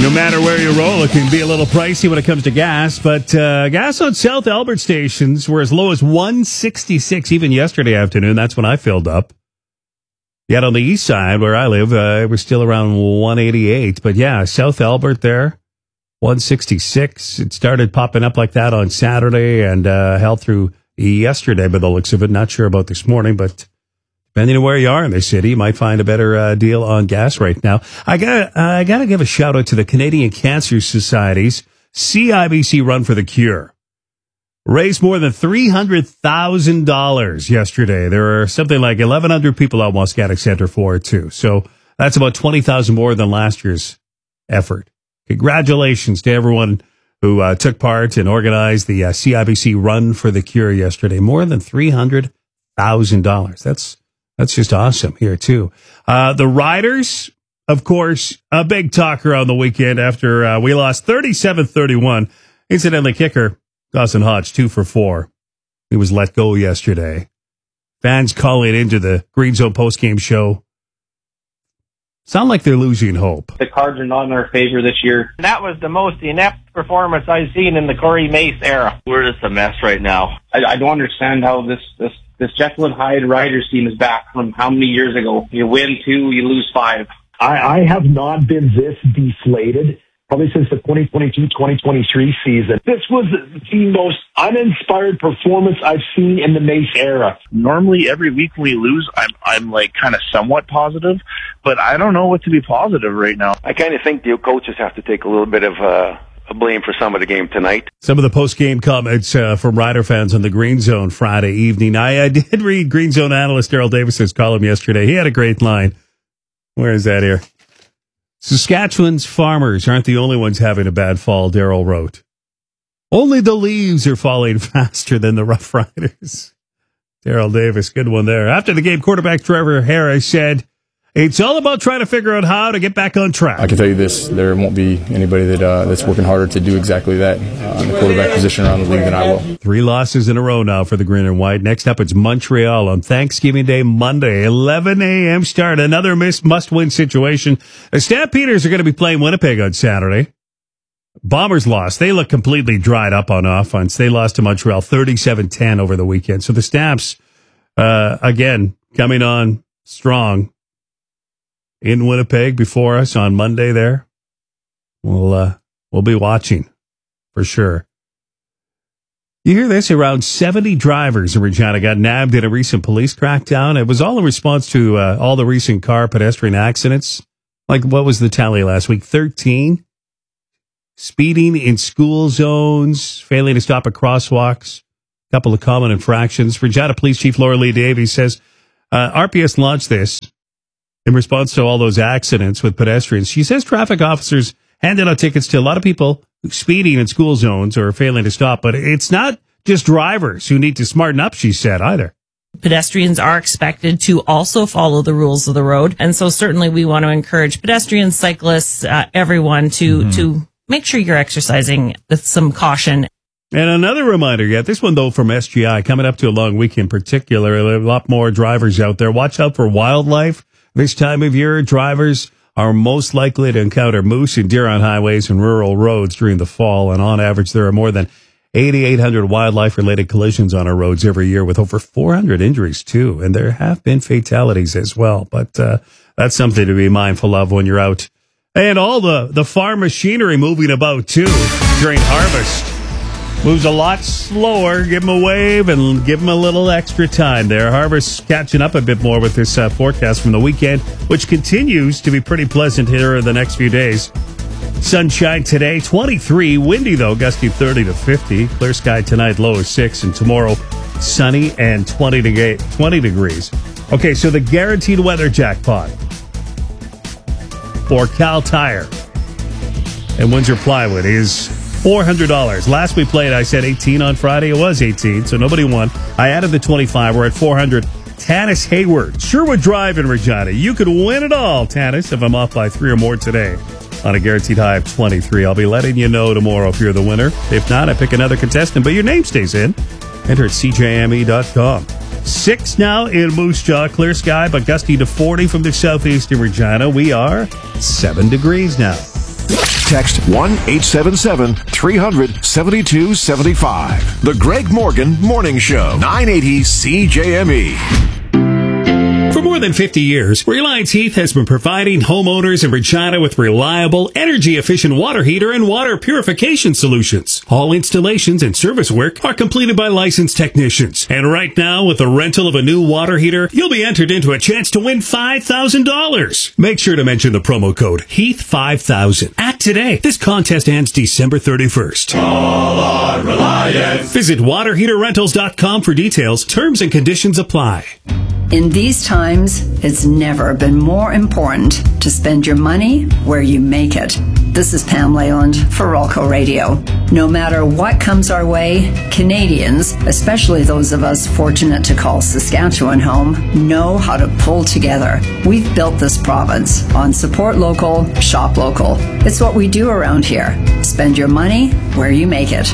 No matter where you roll, it can be a little pricey when it comes to gas, but gas on South Albert stations were as low as $1.66 even yesterday afternoon. That's when I filled up. Yet on the east side where I live, it was still around $1.88. But yeah, South Albert there, $1.66. It started popping up like that on Saturday and held through yesterday by the looks of it. Not sure about this morning, but depending on where you are in the city, you might find a better deal on gas right now. I gotta give a shout out to the Canadian Cancer Society's CIBC Run for the Cure. Raised more than $300,000 yesterday. There are something like 1,100 people at Wascanic Center for it too. So that's about 20,000 more than last year's effort. Congratulations to everyone who took part and organized the CIBC Run for the Cure yesterday. More than $300,000. That's just awesome here, too. The Riders, of course, a big talker on the weekend after we lost 37-31. Incidentally, kicker Dawson Hodge, 2 for 4. He was let go yesterday. Fans calling into the Green Zone postgame show sound like they're losing hope. The cards are not in our favor this year. That was the most inept performance I've seen in the Corey Mace era. We're just a mess right now. I don't understand how this Jekyll and Hyde Riders team is back from how many years ago? You win 2, you lose 5. I have not been this deflated probably since the 2022-2023 season. This was the most uninspired performance I've seen in the Mace era. Normally, every week we lose, I'm like kind of somewhat positive, but I don't know what to be positive right now. I kind of think the coaches have to take a little bit of a blame for some of the game tonight. Some of the post-game comments from Rider fans on the Green Zone Friday evening. I did read Green Zone analyst Daryl Davis's column yesterday. He had a great line. Where is that here? Saskatchewan's farmers aren't the only ones having a bad fall, Daryl wrote. Only the leaves are falling faster than the Rough Riders. Daryl Davis, good one there. After the game, quarterback Trevor Harris said, it's all about trying to figure out how to get back on track. I can tell you this, there won't be anybody that's working harder to do exactly that in the quarterback position around the league than I will. 3 losses in a row now for the Green and White. Next up, it's Montreal on Thanksgiving Day, Monday, 11 a.m. start. Another must-win situation. The Stampeders are going to be playing Winnipeg on Saturday. Bombers lost. They look completely dried up on offense. They lost to Montreal 37-10 over the weekend. So the Stamps, again, coming on strong in Winnipeg before us on Monday there. We'll be watching for sure. You hear this? Around 70 drivers in Regina got nabbed in a recent police crackdown. It was all in response to all the recent car pedestrian accidents. Like, what was the tally last week? 13? Speeding in school zones, failing to stop at crosswalks, a couple of common infractions. Regina Police Chief Laura Lee Davies says RPS launched this in response to all those accidents with pedestrians. She says traffic officers handed out tickets to a lot of people speeding in school zones or failing to stop, but it's not just drivers who need to smarten up, she said, either. Pedestrians are expected to also follow the rules of the road, and so certainly we want to encourage pedestrians, cyclists, everyone to make sure you're exercising with some caution. And another reminder, this one, though, from SGI, coming up to a long week in particular, a lot more drivers out there. Watch out for wildlife. This time of year, drivers are most likely to encounter moose and deer on highways and rural roads during the fall. And on average, there are more than 8,800 wildlife-related collisions on our roads every year, with over 400 injuries, too. And there have been fatalities as well. But that's something to be mindful of when you're out. And all the farm machinery moving about, too, during harvest. Moves a lot slower. Give them a wave and give them a little extra time there. Harvest's catching up a bit more with this forecast from the weekend, which continues to be pretty pleasant here in the next few days. Sunshine today, 23. Windy, though, gusty 30 to 50. Clear sky tonight, low of 6. And tomorrow, sunny and 20 degrees. Okay, so the guaranteed weather jackpot for Cal Tire and Windsor Plywood is $400. Last we played, I said 18 on Friday. It was 18, so nobody won. I added the 25. We're at 400. Tanis Hayward, Sherwood Drive in Regina. You could win it all, Tanis, if I'm off by 3 or more today on a guaranteed high of 23. I'll be letting you know tomorrow if you're the winner. If not, I pick another contestant, but your name stays in. Enter at cjme.com. 6 now in Moose Jaw. Clear sky, but gusty to 40 from the southeast in Regina. We are 7 degrees now. Text 1-877-300-7275. The Greg Morgan Morning Show, 980 CJME. For more than 50 years, Reliance Heath has been providing homeowners in Regina with reliable, energy-efficient water heater and water purification solutions. All installations and service work are completed by licensed technicians. And right now, with the rental of a new water heater, you'll be entered into a chance to win $5,000. Make sure to mention the promo code HEATH5000. Act today. This contest ends December 31st. Call on Reliance. Visit waterheaterrentals.com for details. Terms and conditions apply. In these times, it's never been more important to spend your money where you make it. This is Pam Leyland for Rolco Radio. No matter what comes our way, Canadians, especially those of us fortunate to call Saskatchewan home, know how to pull together. We've built this province on support local, shop local. It's what we do around here. Spend your money where you make it.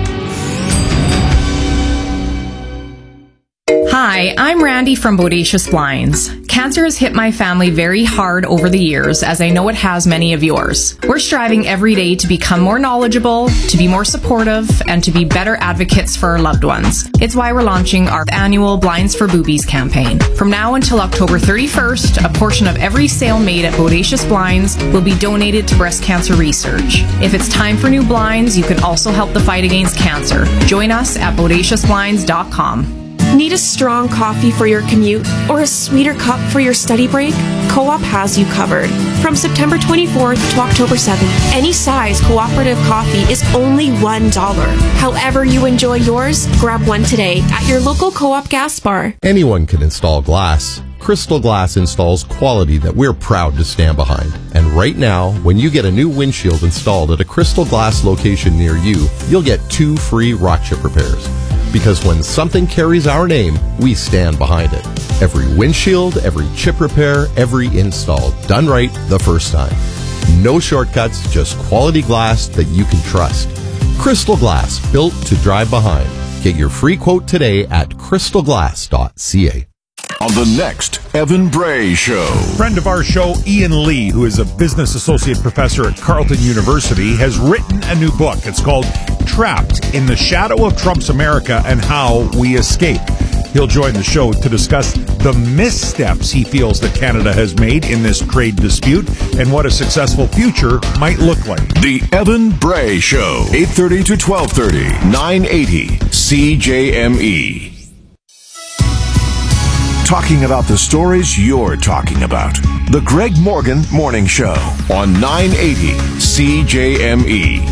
Hi, I'm Randy from Bodacious Blinds. Cancer has hit my family very hard over the years, as I know it has many of yours. We're striving every day to become more knowledgeable, to be more supportive, and to be better advocates for our loved ones. It's why we're launching our annual Blinds for Boobies campaign. From now until October 31st, a portion of every sale made at Bodacious Blinds will be donated to breast cancer research. If it's time for new blinds, you can also help the fight against cancer. Join us at bodaciousblinds.com. Need a strong coffee for your commute or a sweeter cup for your study break? Co-op has you covered. From September 24th to October 7th, any size cooperative coffee is only $1. However you enjoy yours, grab one today at your local Co-op gas bar. Anyone can install glass. Crystal Glass installs quality that we're proud to stand behind. And right now, when you get a new windshield installed at a Crystal Glass location near you, you'll get 2 free rock chip repairs. Because when something carries our name, we stand behind it. Every windshield, every chip repair, every install, done right the first time. No shortcuts, just quality glass that you can trust. Crystal Glass, built to drive behind. Get your free quote today at crystalglass.ca. On the next Evan Bray Show. Friend of our show, Ian Lee, who is a business associate professor at Carleton University, has written a new book. It's called Trapped in the Shadow of Trump's America and How We Escape. He'll join the show to discuss the missteps he feels that Canada has made in this trade dispute and what a successful future might look like. The Evan Bray Show, 8:30 to 12:30, 980 CJME. Talking about the stories you're talking about. The Greg Morgan Morning Show on 980 CJME.